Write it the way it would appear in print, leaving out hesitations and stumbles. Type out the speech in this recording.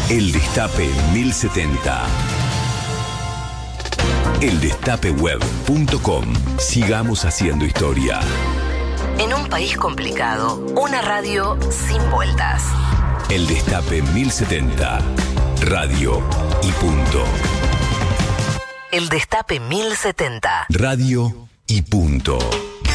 El Destape 1070. Eldestapeweb.com. Sigamos haciendo historia. En un país complicado, una radio sin vueltas. El Destape 1070. Radio y punto. El Destape 1070. Radio y punto.